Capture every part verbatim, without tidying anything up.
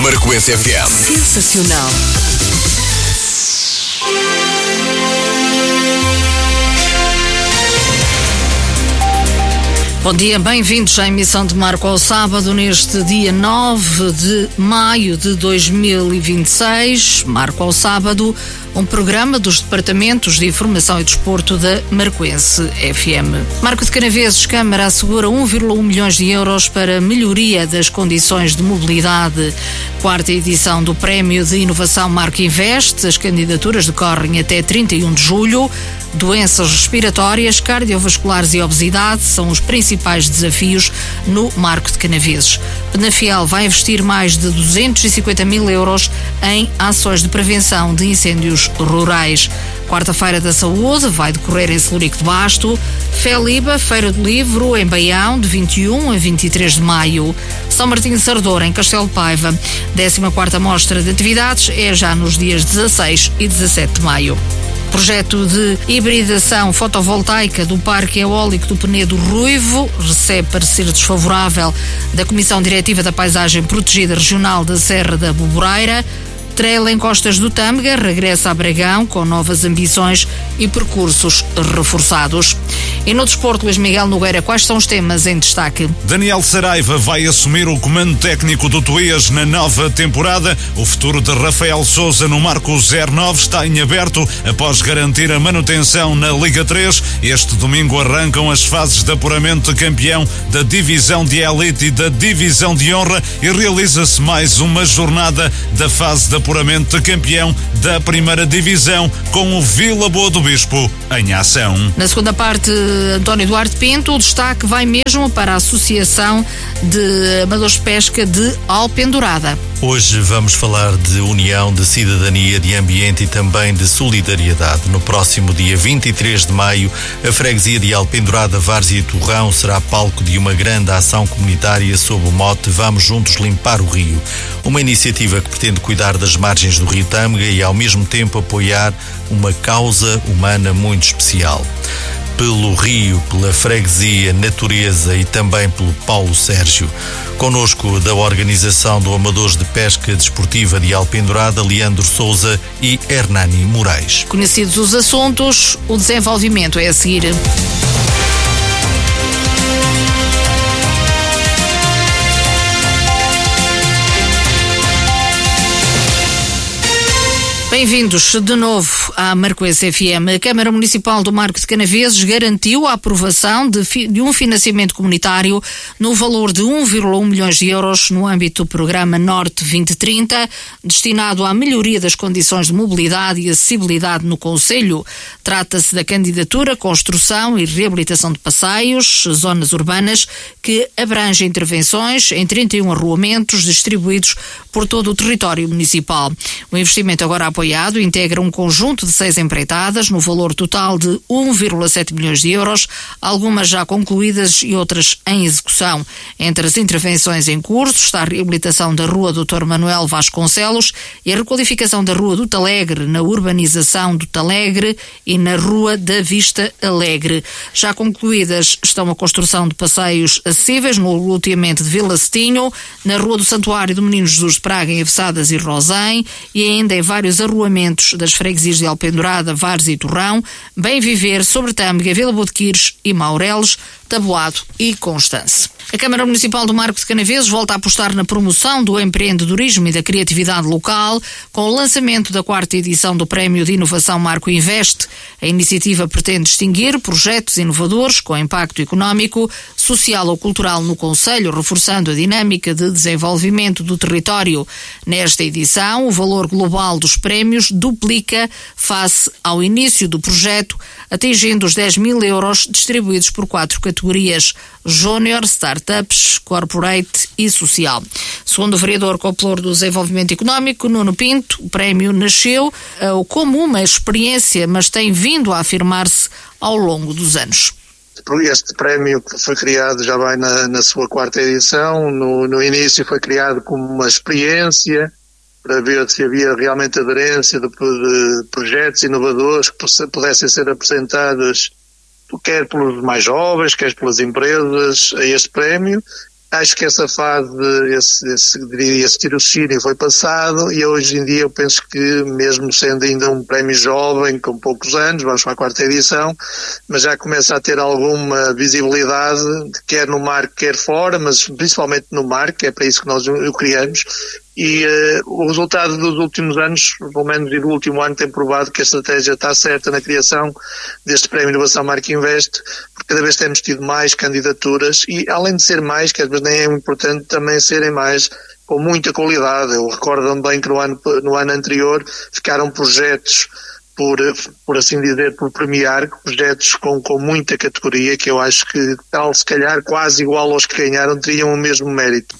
Marcoense F M. Sensacional. Bom dia, bem-vindos à emissão de Marco ao Sábado, neste dia nove de maio de dois mil e vinte e seis. Marco ao Sábado, um programa dos Departamentos de Informação e Desporto da Marcoense F M. Marco de Canaveses, Câmara assegura um vírgula um milhões de euros para melhoria das condições de mobilidade. Quarta edição do Prémio de Inovação Marco Invest. As candidaturas decorrem até trinta e um de julho. Doenças respiratórias, cardiovasculares e obesidade são os principais desafios no Marco de Canaveses. Penafiel vai investir mais de duzentos e cinquenta mil euros em ações de prevenção de incêndios rurais. Quarta-feira da Saúde vai decorrer em Celurico de Basto. Feliba, Feira do Livro, em Baião, de vinte e um a vinte e três de maio. São Martinho de Sardor, em Castelo de Paiva. décima quarta Mostra de Atividades é já nos dias dezasseis e dezassete de maio. Projeto de hibridação fotovoltaica do Parque Eólico do Penedo Ruivo recebe parecer desfavorável da Comissão Diretiva da Paisagem Protegida Regional da Serra da Boboreira. Trail em Costas do Tâmega regressa a Bragão com novas ambições e percursos reforçados. E no desporto, Luís Miguel Nogueira, quais são os temas em destaque? Daniel Saraiva vai assumir o comando técnico do Tuías na nova temporada. O futuro de Rafael Sousa no Marco zero nove está em aberto após garantir a manutenção na Liga três. Este domingo arrancam as fases de apuramento de campeão da Divisão de Elite e da Divisão de Honra e realiza-se mais uma jornada da fase de apuramento de campeão da Primeira Divisão com o Vila Boa do Bispo em ação. Na segunda parte, António Duarte Pinto, o destaque vai mesmo para a Associação de Amadores de Pesca de Alpendurada. Hoje vamos falar de união, de cidadania, de ambiente e também de solidariedade. No próximo dia vinte e três de maio, a freguesia de Alpendurada, Várzea e Torrão será palco de uma grande ação comunitária sob o mote Vamos Juntos Limpar o Rio. Uma iniciativa que pretende cuidar das margens do Rio Tâmega e ao mesmo tempo apoiar uma causa humana muito especial. Pelo rio, pela freguesia, natureza e também pelo Paulo Sérgio. Conosco da organização do Amadores de Pesca Desportiva de Alpendurada, Leandro Sousa e Hernani Moraes. Conhecidos os assuntos, o desenvolvimento é a seguir. Bem-vindos de novo à Marcoense F M. A Câmara Municipal do Marco de Canaveses garantiu a aprovação de, fi, de um financiamento comunitário no valor de um vírgula um milhões de euros no âmbito do programa Norte vinte trinta, destinado à melhoria das condições de mobilidade e acessibilidade no concelho. Trata-se da candidatura, construção e reabilitação de passeios, zonas urbanas, que abrange intervenções em trinta e um arruamentos distribuídos por todo o território municipal. O investimento agora apoiado integra um conjunto de seis empreitadas no valor total de um vírgula sete milhões de euros, algumas já concluídas e outras em execução. Entre as intervenções em curso está a reabilitação da Rua doutor Manuel Vasconcelos e a requalificação da Rua do Talegre, na urbanização do Talegre e na Rua da Vista Alegre. Já concluídas estão a construção de passeios acessíveis no loteamento de Vila Cetinho, na Rua do Santuário do Menino Jesus de Praga, em Avessadas e Rosém, e ainda em vários arruamentos das freguesias de Alpendurada, Várzea e Torrão, Bem Viver, Sobre Tâmega, Vila Boa de Quires e Maureles, Taboado e Constance. A Câmara Municipal do Marco de Canaveses volta a apostar na promoção do empreendedorismo e da criatividade local com o lançamento da quarta edição do Prémio de Inovação Marco Invest. A iniciativa pretende distinguir projetos inovadores com impacto económico, social ou cultural no concelho, reforçando a dinâmica de desenvolvimento do território. Nesta edição, o valor global dos prémios duplica face ao início do projeto, atingindo os dez mil euros distribuídos por quatro categorias: Júnior, Startups, Corporate e Social. Segundo o vereador Copelouro do Desenvolvimento Económico, Nuno Pinto, o prémio nasceu uh, como uma experiência, mas tem vindo a afirmar-se ao longo dos anos. Este prémio foi criado já vai na, na sua quarta edição. No, no início foi criado como uma experiência para ver se havia realmente aderência de, de projetos inovadores que pudessem ser apresentados quer pelos mais jovens, quer pelas empresas a este prémio, Acho que essa fase, esse, esse, esse tirocínio foi passado e hoje em dia eu penso que, mesmo sendo ainda um prémio jovem, com poucos anos, vamos para a quarta edição, mas já começa a ter alguma visibilidade, quer no mar, quer fora, mas principalmente no mar, que é para isso que nós o criamos. E uh, o resultado dos últimos anos, pelo menos do último ano, tem provado que a estratégia está certa na criação deste Prémio Inovação Marca Invest, porque cada vez temos tido mais candidaturas e, além de ser mais, que às vezes nem é importante, também serem mais com muita qualidade. Eu recordo-me bem que no ano, no ano anterior ficaram projetos, por, por assim dizer, por premiar, projetos com, com muita categoria, que eu acho que, tal, se calhar, quase igual aos que ganharam, teriam o mesmo mérito.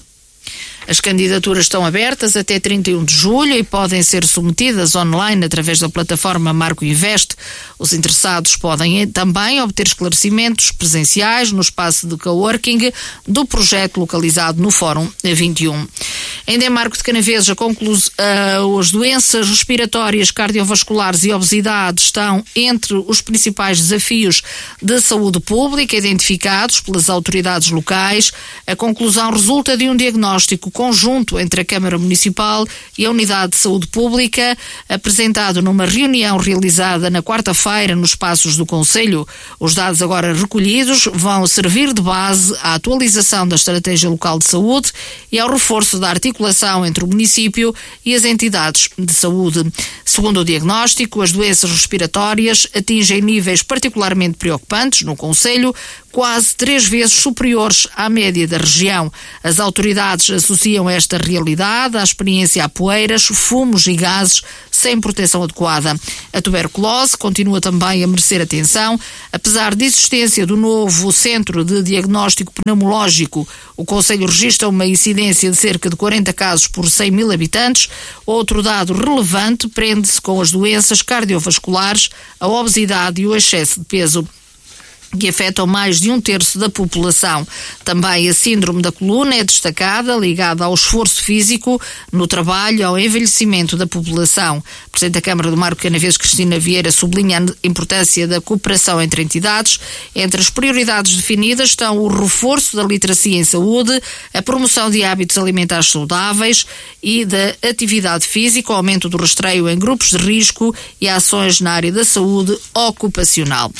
As candidaturas estão abertas até trinta e um de julho e podem ser submetidas online através da plataforma Marco Invest. Os interessados podem também obter esclarecimentos presenciais no espaço de coworking do projeto localizado no Fórum vinte e um. Ainda em Marco de Canaveses, a conclusão, uh, as doenças respiratórias, cardiovasculares e obesidade estão entre os principais desafios de saúde pública identificados pelas autoridades locais. A conclusão resulta de um diagnóstico conjunto entre a Câmara Municipal e a Unidade de Saúde Pública, apresentado numa reunião realizada na quarta-feira nos espaços do Conselho. Os dados agora recolhidos vão servir de base à atualização da Estratégia Local de Saúde e ao reforço da articulação entre o município e as entidades de saúde. Segundo o diagnóstico, as doenças respiratórias atingem níveis particularmente preocupantes no Conselho, quase três vezes superiores à média da região. As autoridades associam esta realidade à experiência a poeiras, fumos e gases sem proteção adequada. A tuberculose continua também a merecer atenção. Apesar da existência do novo Centro de Diagnóstico Pneumológico, o Conselho registra uma incidência de cerca de quarenta casos por cem mil habitantes. Outro dado relevante prende-se com as doenças cardiovasculares, a obesidade e o excesso de peso, que afetam mais de um terço da população. Também a síndrome da coluna é destacada, ligada ao esforço físico no trabalho, ao envelhecimento da população. A Presidente da Câmara do Marco de Canaveses, Cristina Vieira, sublinha a importância da cooperação entre entidades. Entre as prioridades definidas estão o reforço da literacia em saúde, a promoção de hábitos alimentares saudáveis e da atividade física, o aumento do rastreio em grupos de risco e ações na área da saúde ocupacional.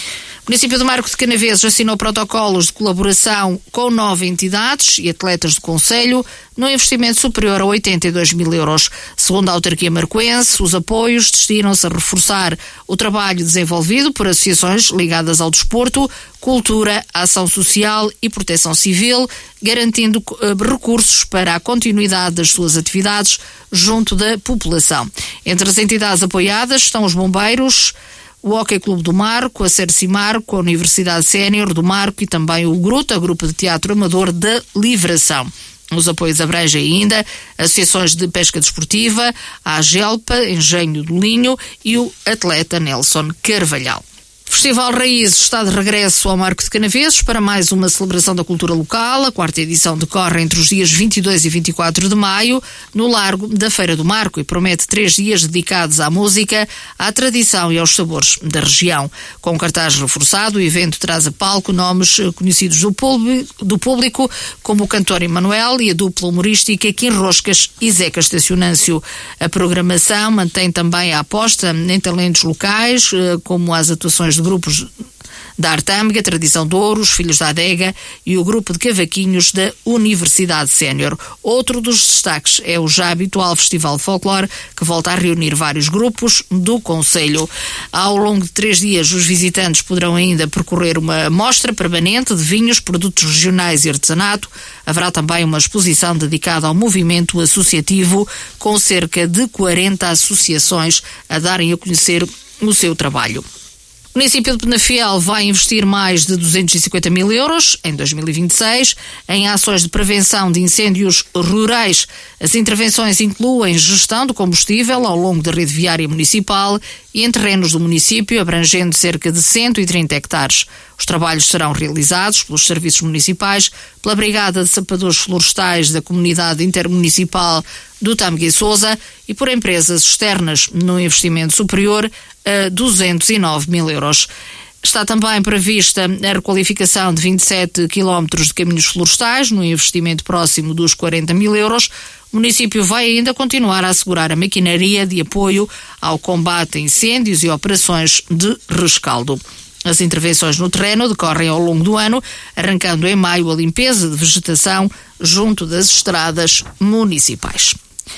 O município de Marco de Canaveses assinou protocolos de colaboração com nove entidades e atletas do Conselho, num investimento superior a oitenta e dois mil euros. Segundo a autarquia marcoense, os apoios destinam-se a reforçar o trabalho desenvolvido por associações ligadas ao desporto, cultura, ação social e proteção civil, garantindo uh, recursos para a continuidade das suas atividades junto da população. Entre as entidades apoiadas estão os bombeiros, o Hockey Clube do Marco, a Cerci Marco, a Universidade Sénior do Marco e também o Gruta, Grupo de Teatro Amador da Livração. Os apoios abrangem ainda associações de pesca desportiva, a Agelpa, Engenho do Linho e o atleta Nelson Carvalhal. O Festival Raízes está de regresso ao Marco de Canaveses para mais uma celebração da cultura local. A quarta edição decorre entre os dias vinte e dois e vinte e quatro de maio, no Largo da Feira do Marco, e promete três dias dedicados à música, à tradição e aos sabores da região. Com um cartaz reforçado, o evento traz a palco nomes conhecidos do público, do público como o cantor Emanuel e a dupla humorística Kim Roscas e Zeca Estacionâncio. A programação mantém também a aposta em talentos locais, como as atuações de grupos da Artâmega, Tradição de Ouro, os Filhos da Adega e o grupo de cavaquinhos da Universidade Sénior. Outro dos destaques é o já habitual Festival de Folclore, que volta a reunir vários grupos do Conselho. Ao longo de três dias, os visitantes poderão ainda percorrer uma mostra permanente de vinhos, produtos regionais e artesanato. Haverá também uma exposição dedicada ao movimento associativo, com cerca de quarenta associações a darem a conhecer o seu trabalho. O município de Penafiel vai investir mais de duzentos e cinquenta mil euros em dois mil e vinte e seis em ações de prevenção de incêndios rurais. As intervenções incluem gestão do combustível ao longo da rede viária municipal e em terrenos do município, abrangendo cerca de cento e trinta hectares. Os trabalhos serão realizados pelos serviços municipais, pela Brigada de Sapadores Florestais da Comunidade Intermunicipal do Tâmega e Sousa e por empresas externas, num investimento superior a duzentos e nove mil euros. Está também prevista a requalificação de vinte e sete quilómetros de caminhos florestais, num investimento próximo dos quarenta mil euros. O município vai ainda continuar a assegurar a maquinaria de apoio ao combate a incêndios e operações de rescaldo. As intervenções no terreno decorrem ao longo do ano, arrancando em maio a limpeza de vegetação junto das estradas municipais.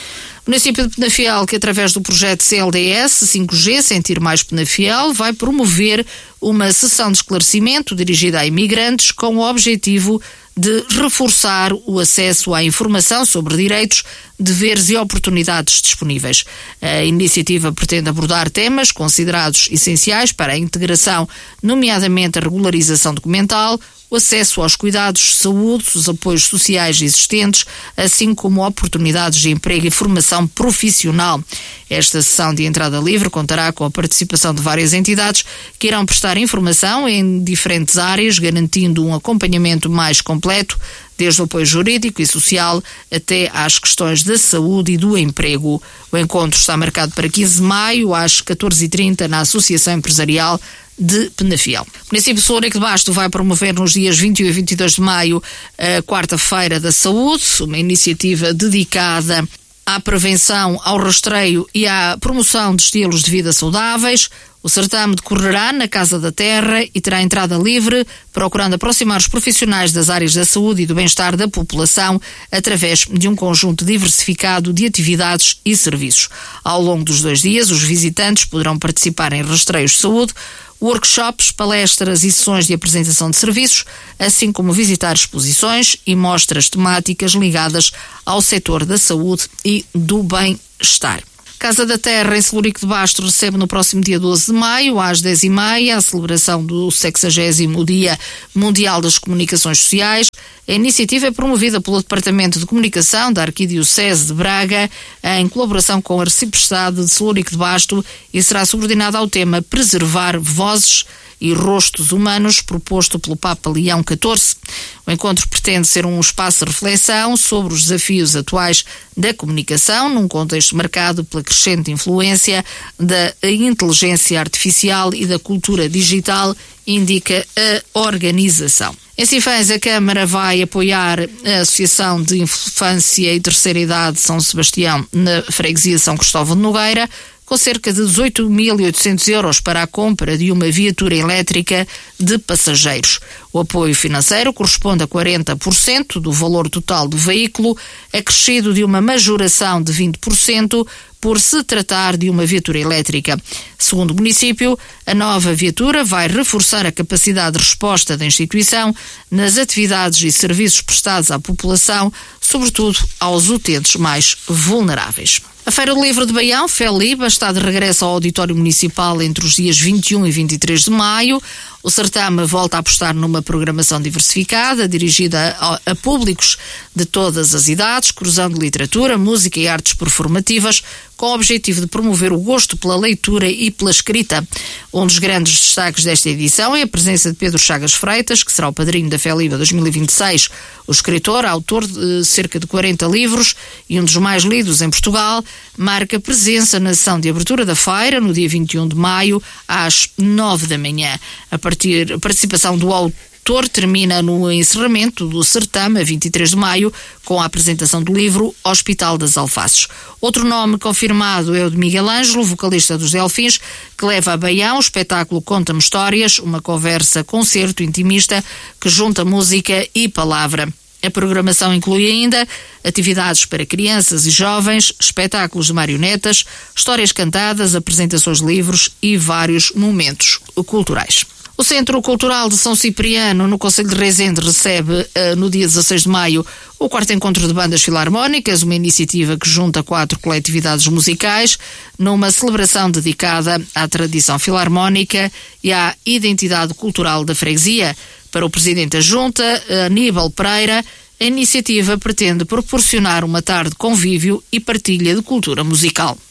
O município de Penafiel, que através do projeto C L D S cinco G, Sentir Mais Penafiel, vai promover uma sessão de esclarecimento dirigida a imigrantes com o objetivo de reforçar o acesso à informação sobre direitos, deveres e oportunidades disponíveis. A iniciativa pretende abordar temas considerados essenciais para a integração, nomeadamente a regularização documental, o acesso aos cuidados de saúde, os apoios sociais existentes, assim como oportunidades de emprego e formação profissional. Esta sessão de entrada livre contará com a participação de várias entidades que irão prestar informação em diferentes áreas, garantindo um acompanhamento mais completo, desde o apoio jurídico e social até às questões da saúde e do emprego. O encontro está marcado para quinze de maio, às catorze e trinta, na Associação Empresarial de Penafiel. O município de Celurico de Basto vai promover nos dias vinte e um e vinte e dois de maio a Quarta-feira da Saúde, uma iniciativa dedicada à prevenção, ao rastreio e à promoção de estilos de vida saudáveis. O certame decorrerá na Casa da Terra e terá entrada livre, procurando aproximar os profissionais das áreas da saúde e do bem-estar da população através de um conjunto diversificado de atividades e serviços. Ao longo dos dois dias, os visitantes poderão participar em rastreios de saúde, workshops, palestras e sessões de apresentação de serviços, assim como visitar exposições e mostras temáticas ligadas ao setor da saúde e do bem-estar. Casa da Terra, em Celurico de Basto, recebe no próximo dia doze de maio, às dez e meia, a celebração do sexagésimo Dia Mundial das Comunicações Sociais. A iniciativa é promovida pelo Departamento de Comunicação da Arquidiocese de Braga, em colaboração com a Arciprestade de Celurico de Basto, e será subordinada ao tema Preservar Vozes e Rostos Humanos, proposto pelo Papa Leão catorze. O encontro pretende ser um espaço de reflexão sobre os desafios atuais da comunicação, num contexto marcado pela crescente influência da inteligência artificial e da cultura digital, indica a organização. Em Sinfãs, a Câmara vai apoiar a Associação de Infância e Terceira Idade de São Sebastião na freguesia São Cristóvão de Nogueira, com cerca de dezoito mil e oitocentos euros para a compra de uma viatura elétrica de passageiros. O apoio financeiro corresponde a quarenta por cento do valor total do veículo, acrescido de uma majoração de vinte por cento por se tratar de uma viatura elétrica. Segundo o município, a nova viatura vai reforçar a capacidade de resposta da instituição nas atividades e serviços prestados à população, sobretudo aos utentes mais vulneráveis. A Feira do Livro de Baião, FELIBA, está de regresso ao Auditório Municipal entre os dias vinte e um e vinte e três de maio. O certame volta a apostar numa programação diversificada, dirigida a, a públicos de todas as idades, cruzando literatura, música e artes performativas, com o objetivo de promover o gosto pela leitura e pela escrita. Um dos grandes destaques desta edição é a presença de Pedro Chagas Freitas, que será o padrinho da FELIBA dois mil e vinte e seis. O escritor, autor de cerca de quarenta livros e um dos mais lidos em Portugal, marca presença na sessão de abertura da feira, no dia vinte e um de maio, às nove da manhã. A partir a participação do autor termina no encerramento do certame, a vinte e três de maio, com a apresentação do livro Hospital das Alfaces. Outro nome confirmado é o de Miguel Ângelo, vocalista dos Delfins, que leva a Baião o espetáculo Conta-me Histórias, uma conversa-concerto intimista que junta música e palavra. A programação inclui ainda atividades para crianças e jovens, espetáculos de marionetas, histórias cantadas, apresentações de livros e vários momentos culturais. O Centro Cultural de São Cipriano, no Concelho de Rezende, recebe uh, no dia dezasseis de maio o quarto encontro de bandas filarmónicas, uma iniciativa que junta quatro coletividades musicais numa celebração dedicada à tradição filarmónica e à identidade cultural da freguesia. Para o Presidente da Junta, Aníbal Pereira, a iniciativa pretende proporcionar uma tarde de convívio e partilha de cultura musical.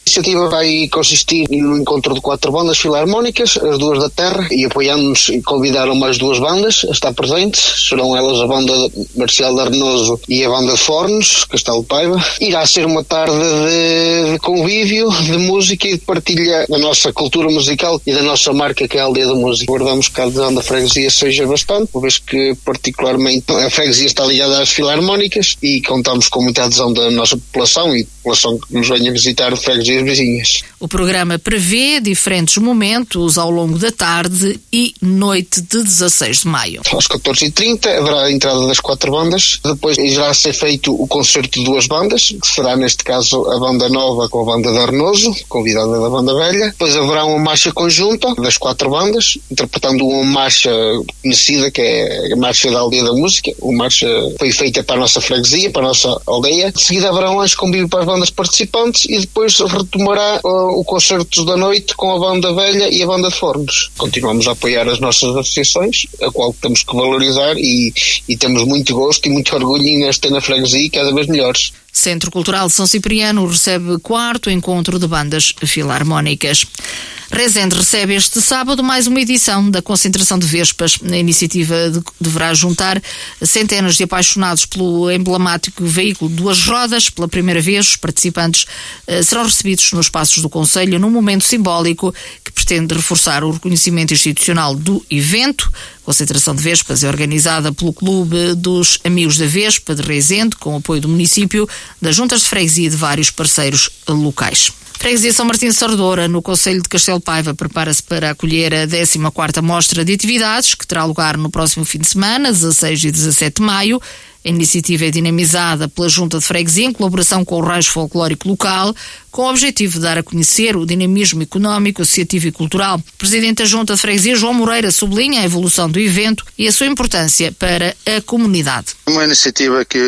A iniciativa vai consistir no encontro de quatro bandas filarmónicas, as duas da terra, e apoiando-nos e convidaram mais duas bandas a estar presentes. Serão elas a banda Marcial de Arnoso e a banda Fornos, Castelo de Paiva. Irá ser uma tarde de, de convívio, de música e de partilha da nossa cultura musical e da nossa marca, que é a Aldeia da Música. Guardamos que a adesão da freguesia seja bastante, uma vez que particularmente a freguesia está ligada às filarmónicas e contamos com muita adesão da nossa população e população que nos venha visitar de freguesias vizinhas. O programa prevê diferentes momentos ao longo da tarde e noite de dezasseis de maio. Às catorze e trinta haverá a entrada das quatro bandas, depois irá ser feito o concerto de duas bandas, que será neste caso a banda nova com a banda de Arnoso, convidada da banda velha. Depois haverá uma marcha conjunta das quatro bandas, interpretando uma marcha conhecida que é a Marcha da Aldeia da Música. A marcha foi feita para a nossa freguesia, para a nossa aldeia. De seguida haverá um lanche convívio para as bandas participantes e depois retomará uh, o concerto da noite com a banda velha e a banda de Fornos. Continuamos a apoiar as nossas associações, a qual temos que valorizar e, e temos muito gosto e muito orgulho em ter na freguesia cada vez melhores. Centro Cultural de São Cipriano recebe quarto encontro de bandas filarmónicas. Rezende recebe este sábado mais uma edição da concentração de Vespas. A iniciativa de, deverá juntar centenas de apaixonados pelo emblemático veículo de duas rodas. Pela primeira vez, os participantes eh, serão recebidos nos passos do Conselho num momento simbólico que pretende reforçar o reconhecimento institucional do evento. A concentração de Vespas é organizada pelo Clube dos Amigos da Vespa de Rezende, com o apoio do município, das juntas de freguesia e de vários parceiros locais. Freguesia São Martinho de Sardora, no Concelho de Castelo de Paiva, prepara-se para acolher a décima quarta mostra de atividades, que terá lugar no próximo fim de semana, dezasseis e dezassete de maio. A iniciativa é dinamizada pela Junta de Freguesia em colaboração com o Rancho Folclórico Local, com o objetivo de dar a conhecer o dinamismo económico, associativo e cultural. O Presidente da Junta de Freguesia, João Moreira, sublinha a evolução do evento e a sua importância para a comunidade. Uma iniciativa que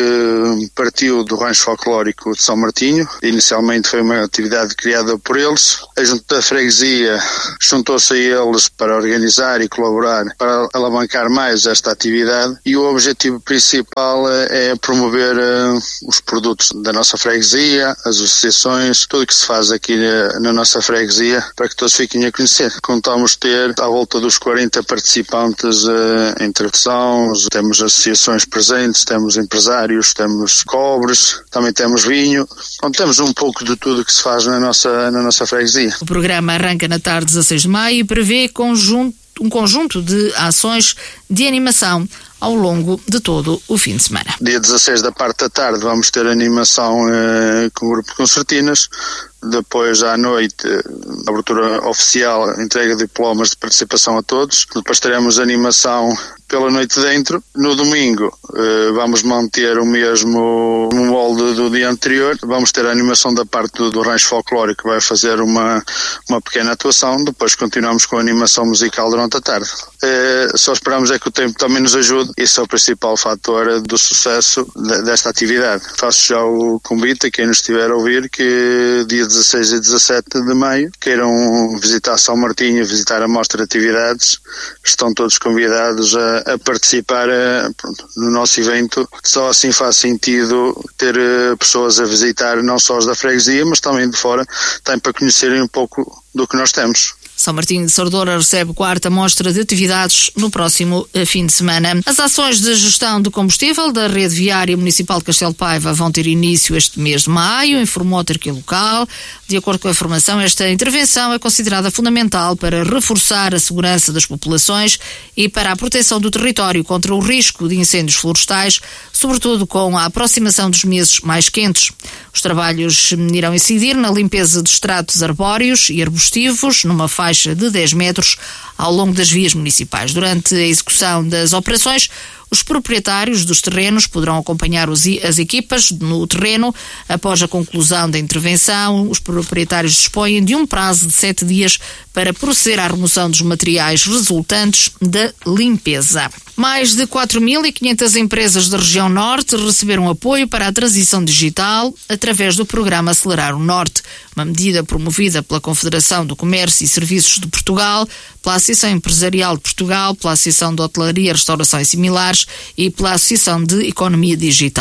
partiu do Rancho Folclórico de São Martinho. Inicialmente foi uma atividade criada por eles. A Junta da Freguesia juntou-se a eles para organizar e colaborar para alavancar mais esta atividade, e o objetivo principal é promover uh, os produtos da nossa freguesia, as associações, tudo o que se faz aqui na, na nossa freguesia, para que todos fiquem a conhecer. Contamos ter à volta dos quarenta participantes uh, em tradução, temos associações presentes, temos empresários, temos cobres, também temos vinho, então, temos um pouco de tudo o que se faz na nossa, na nossa freguesia. O programa arranca na tarde de dezasseis de maio e prevê conjunto, um conjunto de ações de animação ao longo de todo o fim de semana. Dia dezasseis da parte da tarde vamos ter animação eh, com o grupo de concertinas. Depois à noite, abertura oficial, entrega de diplomas de participação a todos. Depois teremos animação pela noite dentro. No domingo eh, vamos manter o mesmo molde do dia anterior. Vamos ter a animação da parte do, do Rancho Folclórico, que vai fazer uma, uma pequena atuação. Depois continuamos com a animação musical durante a tarde. Eh, só esperamos é que o tempo também nos ajude. Esse é o principal fator do sucesso de, desta atividade. Faço já o convite a quem nos estiver a ouvir que dia dezasseis e dezassete de maio queiram visitar São Martinho, visitar a mostra de atividades. Estão todos convidados a, a participar a, pronto, no nosso evento. Só assim faz sentido ter uh, pessoas a visitar, não só os da freguesia, mas também de fora, também para conhecerem um pouco do que nós temos. São Martinho de Sardora recebe quarta mostra de atividades no próximo fim de semana. As ações de gestão de combustível da Rede Viária Municipal de Castelo de Paiva vão ter início este mês de maio, informou a autarquia local. De acordo com a informação, esta intervenção é considerada fundamental para reforçar a segurança das populações e para a proteção do território contra o risco de incêndios florestais, sobretudo com a aproximação dos meses mais quentes. Os trabalhos irão incidir na limpeza de estratos arbóreos e arbustivos, numa faixa de dez metros ao longo das vias municipais. Durante a execução das operações, os proprietários dos terrenos poderão acompanhar os, as equipas no terreno. Após a conclusão da intervenção, os proprietários dispõem de um prazo de sete dias para proceder à remoção dos materiais resultantes da limpeza. Mais de quatro mil e quinhentas empresas da região norte receberam apoio para a transição digital através do programa Acelerar o Norte, uma medida promovida pela Confederação do Comércio e Serviços de Portugal, pela Associação Empresarial de Portugal, pela Associação de Hotelaria, Restauração e Similares e pela Associação de Economia Digital.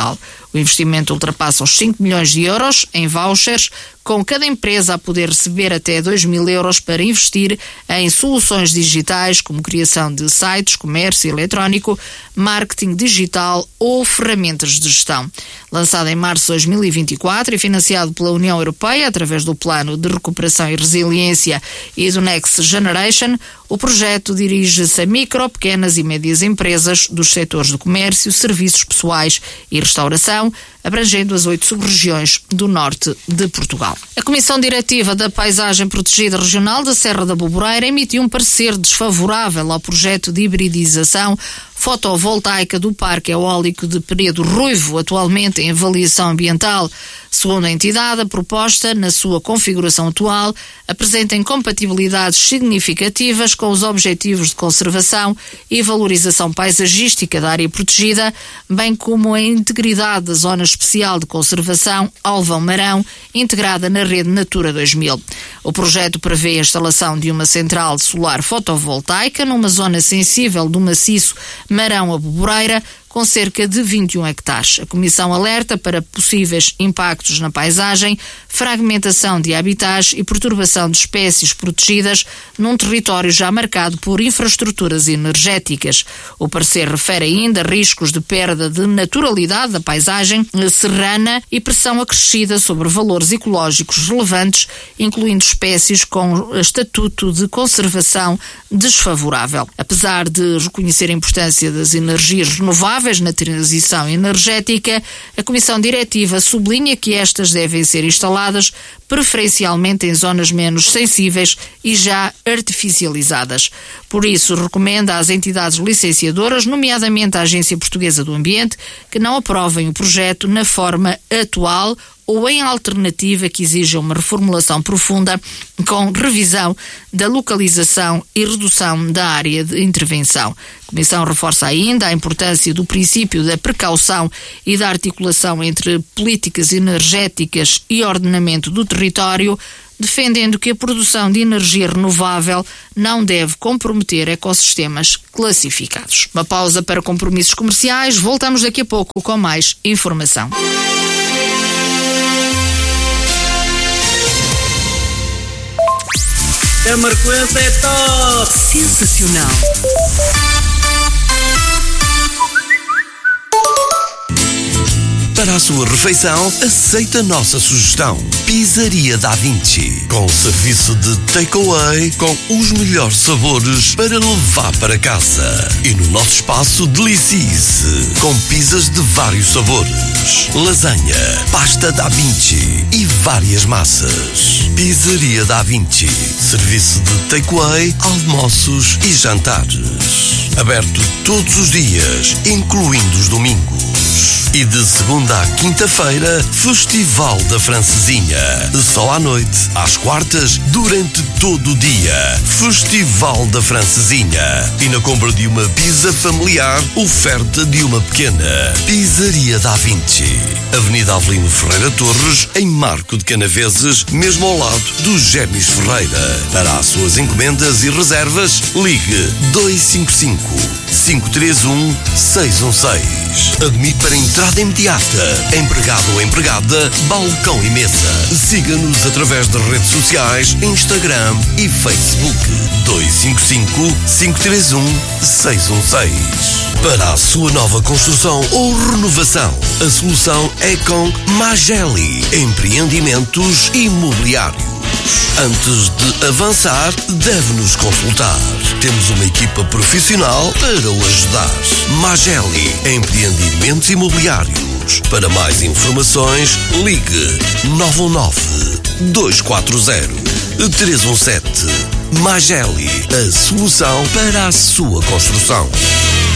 O investimento ultrapassa os cinco milhões de euros em vouchers, com cada empresa a poder receber até dois mil euros para investir em soluções digitais, como criação de sites, comércio eletrónico, marketing digital ou ferramentas de gestão. Lançado em março de dois mil e vinte e quatro e financiado pela União Europeia através do Plano de Recuperação e Resiliência e do Next Generation, o projeto dirige-se a micro, pequenas e médias empresas dos setores do comércio, serviços pessoais e restauração, abrangendo as oito sub-regiões do norte de Portugal. A Comissão Diretiva da Paisagem Protegida Regional da Serra da Boboreira emitiu um parecer desfavorável ao projeto de hibridização fotovoltaica do Parque Eólico de Penedo Ruivo, atualmente em avaliação ambiental. Segundo a entidade, a proposta, na sua configuração atual, apresenta incompatibilidades significativas com os objetivos de conservação e valorização paisagística da área protegida, bem como a integridade da Zona Especial de Conservação Alvão-Marão, integrada na rede Natura dois mil. O projeto prevê a instalação de uma central solar fotovoltaica numa zona sensível do maciço Marão a Boboreira, com cerca de vinte e um hectares. A Comissão alerta para possíveis impactos na paisagem, fragmentação de habitats e perturbação de espécies protegidas num território já marcado por infraestruturas energéticas. O parecer refere ainda riscos de perda de naturalidade da paisagem serrana e pressão acrescida sobre valores ecológicos relevantes, incluindo espécies com estatuto de conservação desfavorável. Apesar de reconhecer a importância das energias renováveis na transição energética, a Comissão Diretiva sublinha que estas devem ser instaladas preferencialmente em zonas menos sensíveis e já artificializadas. Por isso, recomenda às entidades licenciadoras, nomeadamente a Agência Portuguesa do Ambiente, que não aprovem o projeto na forma atual ou em alternativa que exija uma reformulação profunda com revisão da localização e redução da área de intervenção. A Comissão reforça ainda a importância do princípio da precaução e da articulação entre políticas energéticas e ordenamento do território, defendendo que a produção de energia renovável não deve comprometer ecossistemas classificados. Uma pausa para compromissos comerciais. Voltamos daqui a pouco com mais informação. A Marcoense é top! Sensacional! Para a sua refeição, aceita a nossa sugestão. Pizzaria Da Vinci, com serviço de takeaway com os melhores sabores para levar para casa. E no nosso espaço, delicie-se com pizzas de vários sabores, lasanha, pasta Da Vinci e várias massas. Pizzaria Da Vinci, serviço de takeaway, almoços e jantares. Aberto todos os dias, incluindo os domingos. E de segunda à quinta-feira, Festival da Francesinha. Só à noite, às quartas, durante todo o dia. Festival da Francesinha. E na compra de uma pizza familiar, oferta de uma pequena. Pizzaria Da Vinci. Avenida Avelino Ferreira Torres, em Marco de Canaveses, mesmo ao lado do Gêmeos Ferreira. Para as suas encomendas e reservas, ligue dois cinco cinco, cinco três um, seis um seis. Admite para entrada imediata. Empregado ou empregada, balcão e mesa. Siga-nos através das redes sociais, Instagram e Facebook. dois cinco cinco, cinco três um, seis um seis. Para a sua nova construção ou renovação, a solução é com Mageli Empreendimentos Imobiliários. Antes de avançar, deve-nos consultar. Temos uma equipa profissional para o ajudar. Mageli Empreendimentos Imobiliários. Para mais informações, ligue nove um nove, dois quatro zero, três um sete. Mageli, a solução para a sua construção.